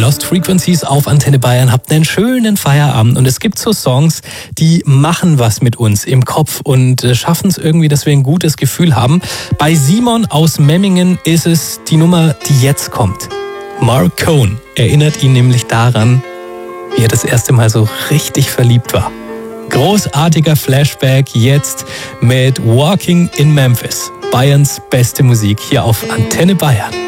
Lost Frequencies auf Antenne Bayern. Habt einen schönen Feierabend. Und es gibt so Songs, die machen was mit uns im Kopf und schaffen es irgendwie, dass wir ein gutes Gefühl haben. Bei Simon aus Memmingen ist es die Nummer, die jetzt kommt. Mark Cohn erinnert ihn nämlich daran, wie er das erste Mal so richtig verliebt war. Großartiger Flashback jetzt mit Walking in Memphis. Bayerns beste Musik hier auf Antenne Bayern.